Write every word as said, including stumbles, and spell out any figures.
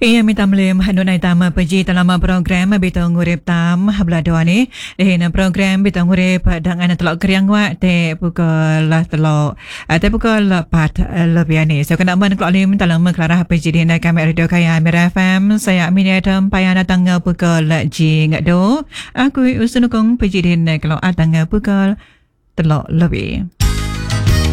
Ia minta melim hanunai tama peji dalam program bitong urip tam hablado ni. Dehina program bitong urip dengan telok keriang wak te pukul telok te pukul pat lebih ni. So kena man kelok lim dalam mengkelarah peji di kami radio kaya Mira F M. Saya Aminia Tam payah datang pukul jing do. Aku usunukong peji di kelok datang pukul telok lebih.